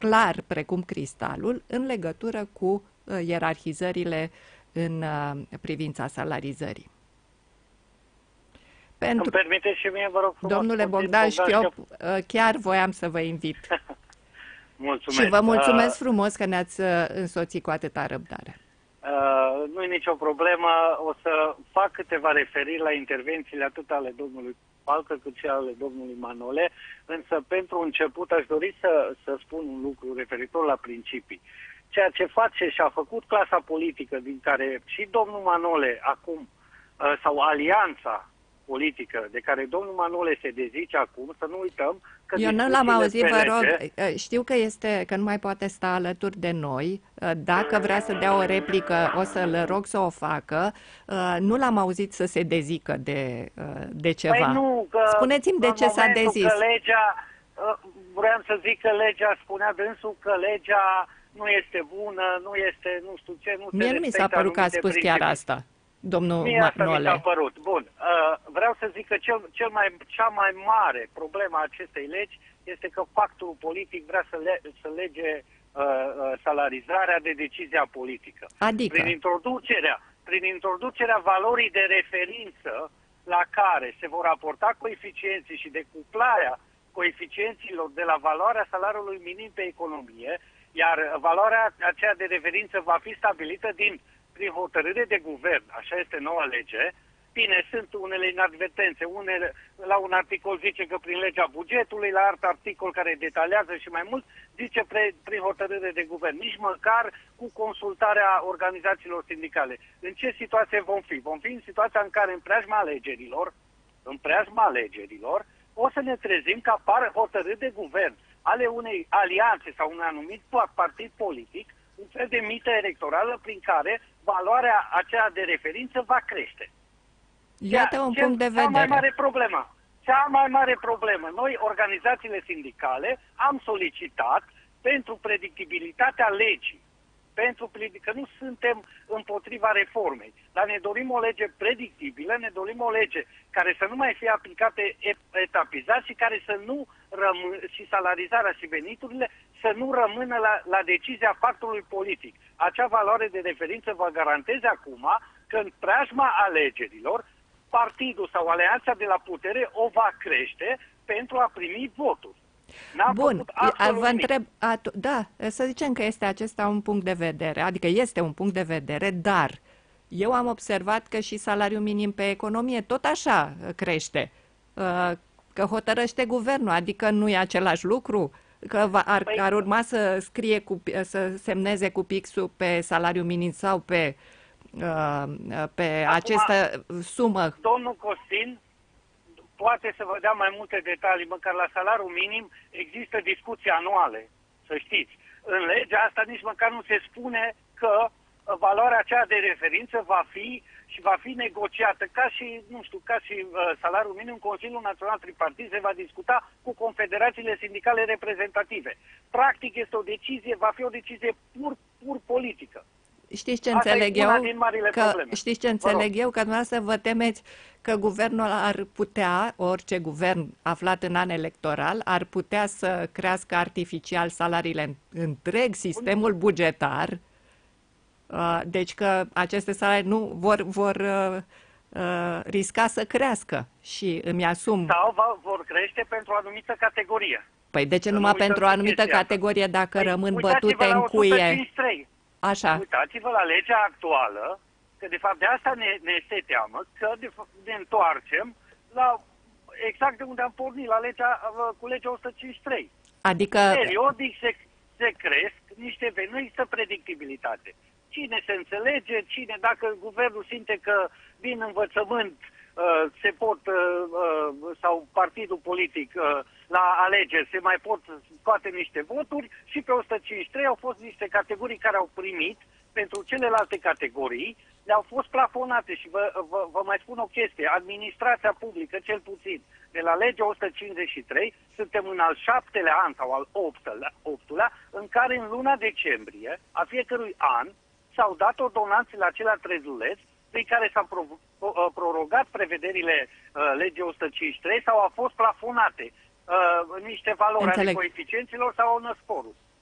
clar precum cristalul în legătură cu ierarhizările în privința salarizării. Îmi permiteți și mie, vă rog frumos, Domnule Bogdan Șchiop, chiar voiam să vă invit. Mulțumesc. Și vă mulțumesc frumos că ne-ați însoțit cu atâta răbdare. Nu e nicio problemă. O să fac câteva referiri la intervențiile atât ale domnului Palcă cât și ale domnului Manole, însă pentru început aș dori să spun un lucru referitor la principii. Ceea ce face și a făcut clasa politică din care și domnul Manole acum, sau alianța politică de care domnul Manole se dezice acum, să nu uităm că eu nu l-am auzit, vă rog, știu că nu mai poate sta alături de noi, dacă vrea să dea o replică o să-l rog să o facă, nu l-am auzit să se dezică de ceva. Păi nu, spuneți-mi de ce s-a dezis. Că legea, vreau să zic că legea, spunea dânsul că legea nu este bună, nu este, nu știu ce, nu se Mie nu mi s-a părut că a spus chiar asta. Domnul Mie asta Manole. mi s-a părut. Bun. Vreau să zic că cea mai mare problemă a acestei legi este că factorul politic vrea să lege salarizarea de decizia politică. Adică? Prin introducerea valorii de referință la care se vor raporta coeficienții și decuplarea coeficienților de la valoarea salariului minim pe economie, iar valoarea aceea de referință va fi stabilită prin hotărâre de guvern, așa este noua lege. Bine, sunt unele inadvertențe, la un articol zice că prin legea bugetului, la alt articol care detaliază și mai mult, zice prin hotărâre de guvern, nici măcar cu consultarea organizațiilor sindicale. În ce situație vom fi? Vom fi în situația în care în preajma alegerilor, o să ne trezim că apar hotărâri de guvern ale unei alianțe sau unui anumit partid politic, un fel de mită electorală prin care valoarea aceea de referință va crește. Iată un punct de vedere. Cea mai mare problemă. Noi, organizațiile sindicale, am solicitat pentru predictibilitatea legii, că nu suntem împotriva reformei, dar ne dorim o lege predictibilă, ne dorim o lege care să nu mai fie aplicată etapizat și care să nu și salarizarea și veniturile să nu rămână la decizia factorului politic. Acea valoare de referință vă garanteze acum că în preajma alegerilor partidul sau alianța de la putere o va crește pentru a primi voturi. Bun, vă întreb, da, să zicem că este acesta un punct de vedere, adică este un punct de vedere, dar eu am observat că și salariul minim pe economie tot așa crește, că hotărăște guvernul, adică nu e același lucru, că ar urma să să semneze cu pixul pe salariul minim sau pe această sumă. Domnul Costin poate să vă dea mai multe detalii, măcar la salariul minim există discuții anuale, să știți. În legea asta nici măcar nu se spune că valoarea aceea de referință va fi negociată, ca și salariul minim. Consiliul Național Tripartit se va discuta cu confederațiile sindicale reprezentative. Practic va fi o decizie pur politică. Știți ce înțeleg eu? Știți ce înțeleg eu? Că dumneavoastră vă temeți că guvernul ar putea, orice guvern aflat în an electoral, ar putea să crească artificial salariile în întreg sistemul bugetar. Deci că aceste salarii nu vor risca să crească și îmi asum. Sau vor crește pentru o anumită categorie. Păi de ce numai pentru o anumită categorie dacă rămân bătute în cuie? Așa. Uitați-vă la legea actuală, că de fapt de asta ne este teamă, că ne întoarcem exact de unde am pornit, cu legea 153. Adică periodic se cresc niște venituri, nu există predictibilitate. Cine se înțelege, dacă guvernul simte că din învățământ sau partidul politic la alegeri se mai pot scoate niște voturi, și pe 153 au fost niște categorii care au primit, pentru celelalte categorii le-au fost plafonate. Și vă mai spun o chestie, administrația publică, cel puțin, de la legea 153, suntem în al 7-lea an sau al 8-lea, în care în luna decembrie a fiecărui an s-au dat ordonanțele acelea trezuleți prin care s-au prorogat prevederile legii 153 sau au fost plafonate niște valori ale coeficienților sau năsporul.